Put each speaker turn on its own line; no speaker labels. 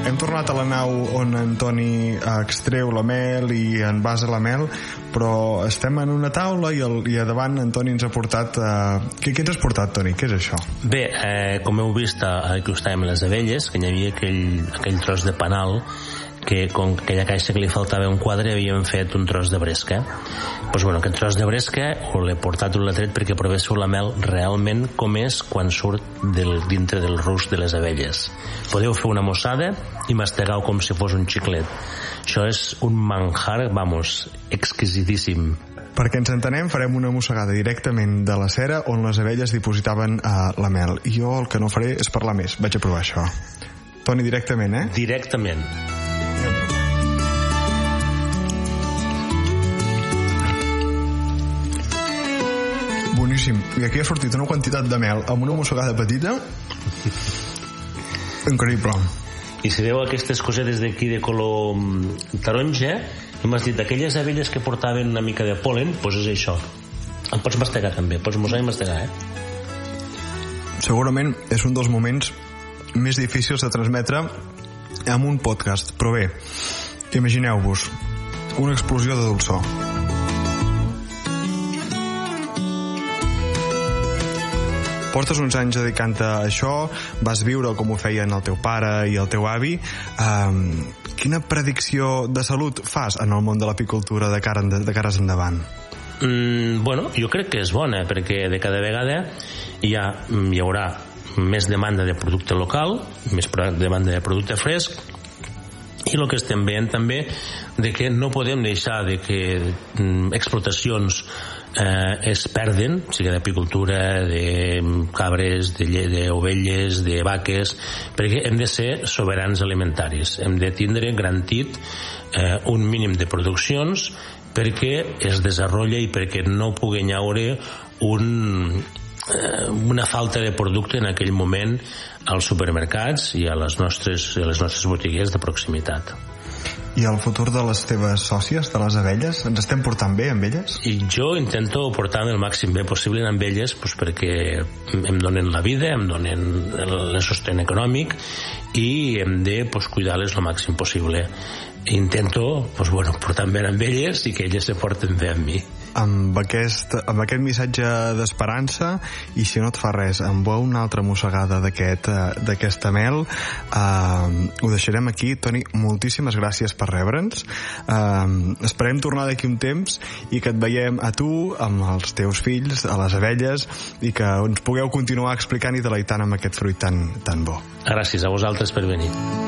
Hem tornat a la nau on en Toni extreu la mel i envasa la mel, però estem en una taula i a davant en Toni ens ha portat... Què ens has portat, Toni? Què és això?
Bé, com heu vist, aquí estàvem les abelles, que hi havia aquell tros de panal que com aquella caixa que li faltava un quadre havíem fet un tros de bresca. Doncs bueno, aquest tros de bresca l'he portat un tret perquè provéssim la mel realment com és quan surt dintre del rusc de les abelles. Podeu fer una mossada i mastegar com si fos un xiclet. Això és un manjar, vamos, exquisitíssim.
Perquè ens entenem, farem una mossegada directament de la cera on les abelles dipositaven la mel. I jo el que no faré és parlar més. Vaig a provar això. Toni, directament, eh?
Directament.
Boníssim. I aquí ha sortit una quantitat de mel amb una mossegada petita. Increïble.
I si veu aquestes cosetes d'aquí de color taronja, m'has dit d'aquelles abelles que portaven una mica de pol·len, doncs és això. El pots mastegar també, pots mossar i mastegar,
Segurament és un dels moments més difícils de transmetre amb un podcast, però bé, imagineu-vos una explosió de dolçor. Portes uns anys dedicant-te a això, vas viure com ho feien el teu pare i el teu avi. Quina predicció de salut fas en el món de l'apicultura de cares endavant?
Bueno, jo crec que és bona, perquè de cada vegada hi haurà més demanda de producte local, més demanda de producte fresc, i el que estem veient també de que no podem deixar de que explotacions es perden, sigui d'apicultura, de cabres, d'ovelles, de vaques, perquè hem de ser soberans alimentaris, hem de tindre garantit un mínim de produccions perquè es desenvolupa i perquè no pugui haver una falta de producte en aquell moment als supermercats i a les nostres botigues de proximitat.
I el futur de les teves sòcies, de les abelles? Ens estem portant bé amb elles?
I jo intento portar-me el màxim bé possible amb elles, doncs perquè em donen la vida, em donen el sostén econòmic i hem de cuidar-les el màxim possible. Intento portar-me bé amb elles i que elles se porten bé amb mi.
Amb aquest missatge d'esperança, i si no et fa res, amb una altra mossegada d'aquesta mel, ho deixarem aquí. Toni, moltíssimes gràcies per rebre'ns. Esperem tornar d'aquí un temps i que et veiem a tu, amb els teus fills, a les abelles, i que ens pugueu continuar explicant i deleitant amb aquest fruit tan bo.
Gràcies a vosaltres per venir.